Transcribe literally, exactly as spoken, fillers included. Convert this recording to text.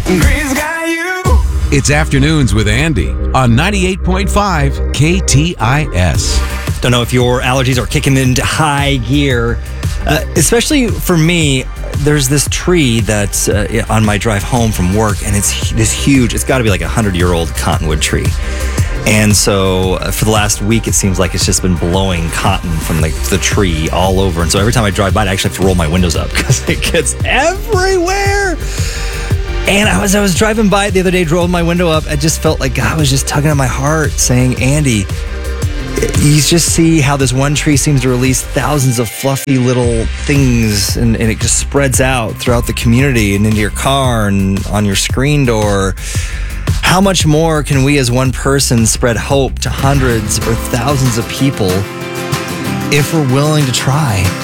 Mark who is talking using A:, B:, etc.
A: Green's got you.
B: It's Afternoons with Andy on ninety-eight point five K T I S.
C: Don't know if your allergies are kicking into high gear. Uh, especially for me, there's this tree that's uh, on my drive home from work, and it's this huge, it's got to be like a hundred-year-old cottonwood tree. And so uh, for the last week, it seems like it's just been blowing cotton from the, the tree all over. And so every time I drive by it, I actually have to roll my windows up because it gets everywhere. And I was I was driving by it the other day, rolled my window up. I just felt like God was just tugging at my heart saying, Andy, you just see how this one tree seems to release thousands of fluffy little things, and, and it just spreads out throughout the community and into your car and on your screen door. How much more can we as one person spread hope to hundreds or thousands of people if we're willing to try?